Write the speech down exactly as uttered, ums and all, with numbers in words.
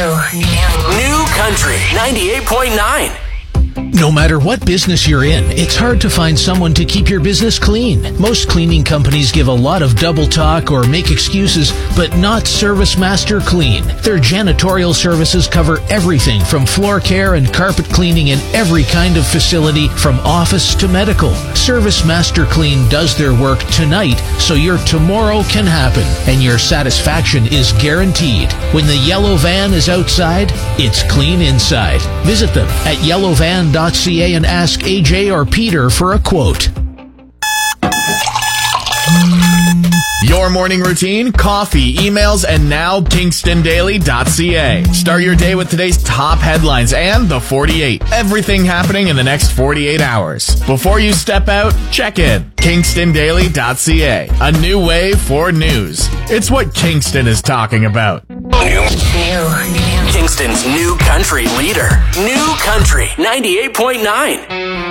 New Country ninety-eight point nine. No matter what business you're in, it's hard to find someone to keep your business clean. Most cleaning companies give a lot of double talk or make excuses, but not ServiceMaster Clean. Their janitorial services cover everything from floor care and carpet cleaning in every kind of facility, from office to medical. ServiceMaster Clean does their work tonight so your tomorrow can happen and your satisfaction is guaranteed. When the yellow van is outside, it's clean inside. Visit them at yellow van dot c a and ask A J or Peter for a quote. Your morning routine, coffee, emails, and now Kingston Daily dot c a. Start your day with today's top headlines and the forty-eight. Everything happening in the next forty-eight hours. Before you step out, check in. Kingston Daily dot c a. A new way for news. It's what Kingston is talking about. New. New. Kingston's new country leader. New Country ninety-eight point nine.